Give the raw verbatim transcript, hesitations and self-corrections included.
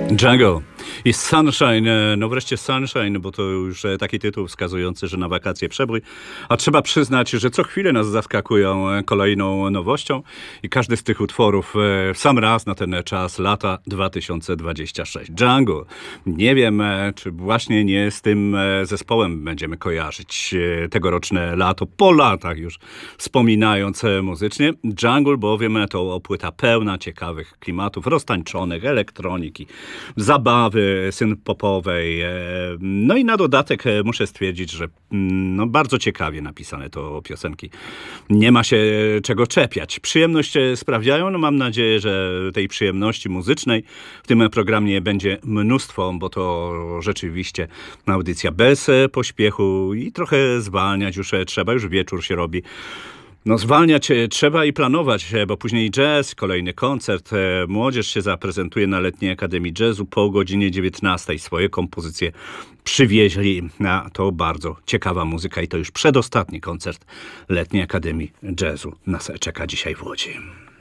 Jungle i Sunshine, no wreszcie Sunshine, bo to już taki tytuł wskazujący, że na wakacje przebój, a trzeba przyznać, że co chwilę nas zaskakują kolejną nowością i każdy z tych utworów w sam raz na ten czas lata dwa tysiące dwudziesty szósty. Jungle. Nie wiem, czy właśnie nie z tym zespołem będziemy kojarzyć tegoroczne lato, po latach już wspominając muzycznie. Jungle bowiem to płyta pełna ciekawych klimatów, roztańczonych, elektroniki, zabawy synpopowej. No i na dodatek muszę stwierdzić, że no bardzo ciekawie napisane to piosenki. Nie ma się czego czepiać. Przyjemność sprawiają. No mam nadzieję, że tej przyjemności muzycznej w tym programie będzie mnóstwo, bo to rzeczywiście audycja bez pośpiechu i trochę zwalniać już trzeba. Już wieczór się robi. No zwalniać trzeba i planować, bo później jazz, kolejny koncert. Młodzież się zaprezentuje na Letniej Akademii Jazzu po godzinie dziewiętnastej. Swoje kompozycje przywieźli. A to bardzo ciekawa muzyka i to już przedostatni koncert Letniej Akademii Jazzu nas czeka dzisiaj w Łodzi.